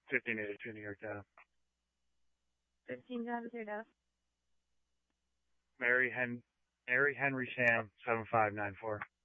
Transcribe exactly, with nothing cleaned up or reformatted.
fifteen eighty-two New York Data. fifteen Travis Air Data. Mary Hen Mary Henry Sam seven five nine four.